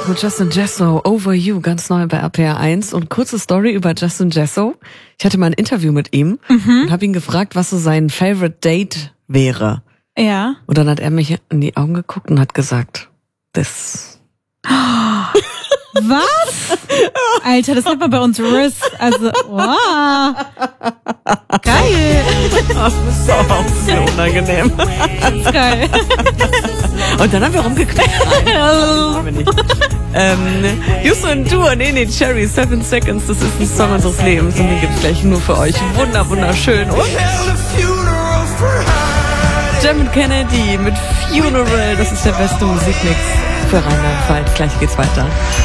mit Justin Jesso, Over You, ganz neu bei RPR 1. Und kurze Story über Justin Jesso. Ich hatte mal ein Interview mit ihm und habe ihn gefragt, was so sein Favorite Date wäre. Ja. Und dann hat er mich in die Augen geguckt und hat gesagt, das... Was? Alter, das nennt man bei uns Riss. Also, wow. Geil. Das ist auch sehr unangenehm. Das ist geil. Und dann haben wir rumgekriegt. Houston Tour, nee, Cherry, 7 Seconds, das ist ein Song unseres Lebens und den gibt's gleich nur für euch. Wunderschön. Und Jam Kennedy mit Funeral, das ist der beste Musikmix für Rheinland-Pfalz. Gleich geht's weiter.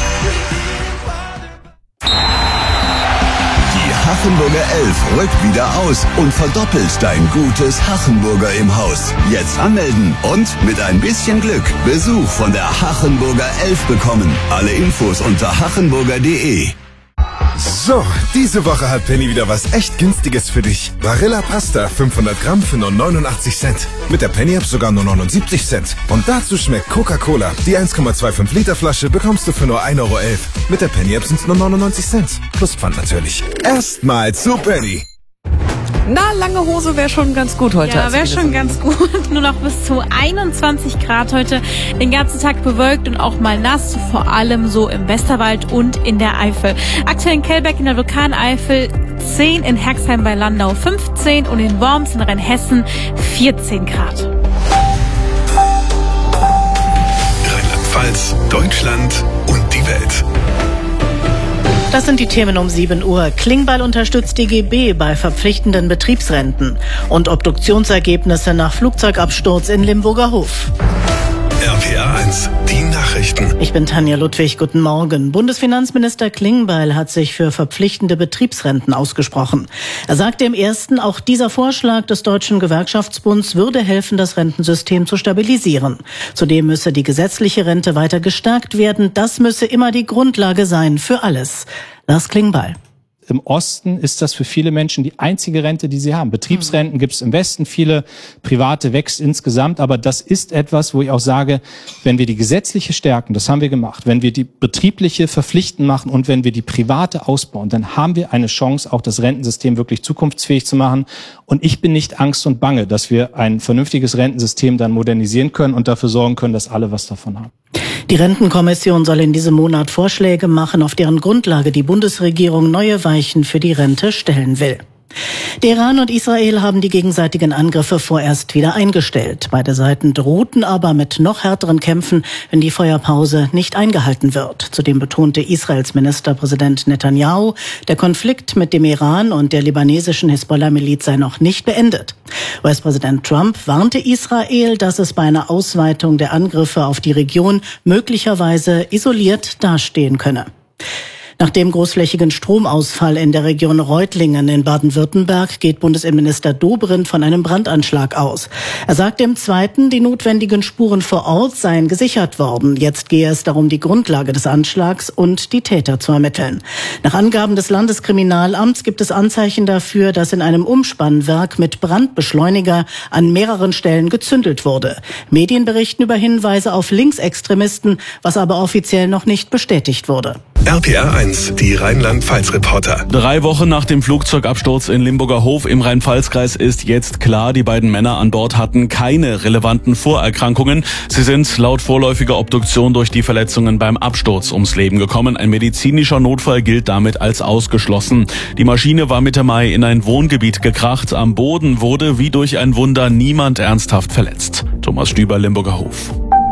Die Hachenburger 11 rückt wieder aus und verdoppelt dein gutes Hachenburger im Haus. Jetzt anmelden und mit ein bisschen Glück Besuch von der Hachenburger 11 bekommen. Alle Infos unter hachenburger.de. So, diese Woche hat Penny wieder was echt Günstiges für dich. Barilla Pasta, 500 Gramm für nur 89 Cent. Mit der Penny-App sogar nur 79 Cent. Und dazu schmeckt Coca-Cola. Die 1,25 Liter Flasche bekommst du für nur 1,11 Euro. Mit der Penny-App sind es nur 99 Cent. Plus Pfand natürlich. Erstmal zu Penny. Na, lange Hose wäre schon ganz gut heute. Ja, wäre schon ganz gut. Nur noch bis zu 21 Grad heute. Den ganzen Tag bewölkt und auch mal nass. Vor allem so im Westerwald und in der Eifel. Aktuell in Kelbeck in der Vulkaneifel 10, in Herxheim bei Landau 15 und in Worms in Rheinhessen 14 Grad. Rheinland-Pfalz, Deutschland und die Welt. Das sind die Themen um 7 Uhr. Klingbeil unterstützt DGB bei verpflichtenden Betriebsrenten und Obduktionsergebnisse nach Flugzeugabsturz in Limburger Hof. RPR 1, die Nachrichten. Ich bin Tanja Ludwig, guten Morgen. Bundesfinanzminister Klingbeil hat sich für verpflichtende Betriebsrenten ausgesprochen. Er sagte im ersten, auch dieser Vorschlag des Deutschen Gewerkschaftsbunds würde helfen, das Rentensystem zu stabilisieren. Zudem müsse die gesetzliche Rente weiter gestärkt werden. Das müsse immer die Grundlage sein für alles. Lars Klingbeil. Im Osten ist das für viele Menschen die einzige Rente, die sie haben. Betriebsrenten gibt es im Westen, viele private wächst insgesamt. Aber das ist etwas, wo ich auch sage, wenn wir die gesetzliche stärken, das haben wir gemacht, wenn wir die betriebliche verpflichtend machen und wenn wir die private ausbauen, dann haben wir eine Chance, auch das Rentensystem wirklich zukunftsfähig zu machen. Und ich bin nicht Angst und Bange, dass wir ein vernünftiges Rentensystem dann modernisieren können und dafür sorgen können, dass alle was davon haben. Die Rentenkommission soll in diesem Monat Vorschläge machen, auf deren Grundlage die Bundesregierung neue Weichen für die Rente stellen will. Der Iran und Israel haben die gegenseitigen Angriffe vorerst wieder eingestellt. Beide Seiten drohten aber mit noch härteren Kämpfen, wenn die Feuerpause nicht eingehalten wird. Zudem betonte Israels Ministerpräsident Netanyahu, der Konflikt mit dem Iran und der libanesischen Hisbollah-Miliz sei noch nicht beendet. US-Präsident Trump warnte Israel, dass es bei einer Ausweitung der Angriffe auf die Region möglicherweise isoliert dastehen könne. Nach dem großflächigen Stromausfall in der Region Reutlingen in Baden-Württemberg geht Bundesinnenminister Dobrindt von einem Brandanschlag aus. Er sagte im Zweiten, die notwendigen Spuren vor Ort seien gesichert worden. Jetzt gehe es darum, die Grundlage des Anschlags und die Täter zu ermitteln. Nach Angaben des Landeskriminalamts gibt es Anzeichen dafür, dass in einem Umspannwerk mit Brandbeschleuniger an mehreren Stellen gezündelt wurde. Medien berichten über Hinweise auf Linksextremisten, was aber offiziell noch nicht bestätigt wurde. RPR 1, die Rheinland-Pfalz-Reporter. 3 Wochen nach dem Flugzeugabsturz in Limburger Hof im Rhein-Pfalz-Kreis ist jetzt klar, die beiden Männer an Bord hatten keine relevanten Vorerkrankungen. Sie sind laut vorläufiger Obduktion durch die Verletzungen beim Absturz ums Leben gekommen. Ein medizinischer Notfall gilt damit als ausgeschlossen. Die Maschine war Mitte Mai in ein Wohngebiet gekracht. Am Boden wurde wie durch ein Wunder niemand ernsthaft verletzt. Thomas Stüber, Limburger Hof.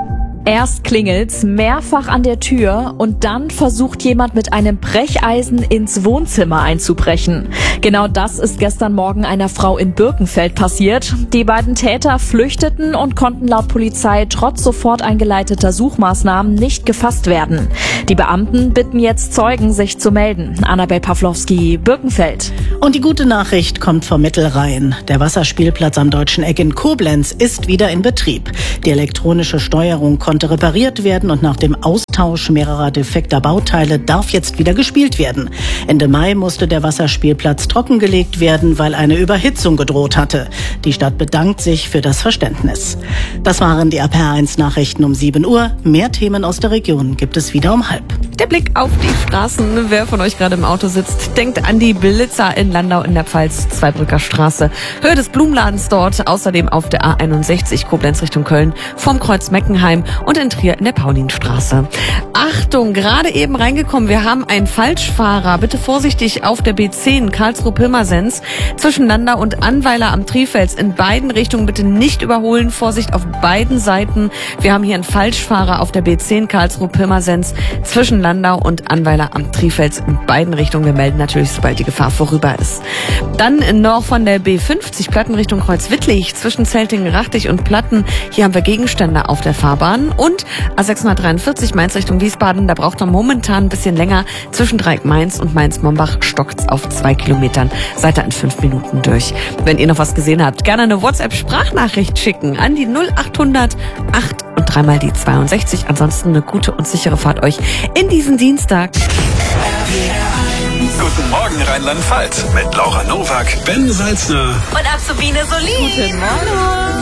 Erst klingelt's mehrfach an der Tür und dann versucht jemand mit einem Brecheisen ins Wohnzimmer einzubrechen. Genau das ist gestern Morgen einer Frau in Birkenfeld passiert. Die beiden Täter flüchteten und konnten laut Polizei trotz sofort eingeleiteter Suchmaßnahmen nicht gefasst werden. Die Beamten bitten jetzt Zeugen, sich zu melden. Annabel Pawlowski, Birkenfeld. Und die gute Nachricht kommt vom Mittelrhein. Der Wasserspielplatz am Deutschen Eck in Koblenz ist wieder in Betrieb. Die elektronische Steuerung konnte repariert werden und nach dem Austausch mehrerer defekter Bauteile darf jetzt wieder gespielt werden. Ende Mai musste der Wasserspielplatz trockengelegt werden, weil eine Überhitzung gedroht hatte. Die Stadt bedankt sich für das Verständnis. Das waren die RPR1 Nachrichten um 7 Uhr. Mehr Themen aus der Region gibt es wieder um 12:30. Der Blick auf die Straßen. Wer von euch gerade im Auto sitzt, denkt an die Blitzer in Landau in der Pfalz, Zweibrücker Straße. Höhe des Blumenladens dort, außerdem auf der A61 Koblenz Richtung Köln, vom Kreuz Meckenheim und in Trier in der Paulinstraße. Achtung, gerade eben reingekommen, wir haben einen Falschfahrer. Bitte vorsichtig auf der B10 Karlsruhe-Pirmasens zwischen Landau und Annweiler am Trifels. In beiden Richtungen bitte nicht überholen. Vorsicht auf beiden Seiten. Wir haben hier einen Falschfahrer auf der B10 Karlsruhe-Pirmasens zwischen Landau und Annweiler am Trifels in beiden Richtungen. Wir melden natürlich, sobald die Gefahr vorüber ist. Dann noch von der B50 Platten Richtung Kreuzwittlich zwischen Zeltingen-Rachtich und Platten. Hier haben wir Gegenstände auf der Fahrbahn. Und A643 Mainz Richtung Wiesbaden. Da braucht man momentan ein bisschen länger. Zwischen Dreieck-Mainz und Mainz-Mombach stockt's auf 2 Kilometern. Seid da in 5 Minuten durch. Wenn ihr noch was gesehen habt, gerne eine WhatsApp-Sprachnachricht schicken an die 0800 8 und 3 die 62. Ansonsten eine gute und sichere Fahrt euch in diesen Dienstag. Guten Morgen Rheinland-Pfalz mit Laura Nowak, Ben Salzner Und Azubine Solin. Guten Morgen.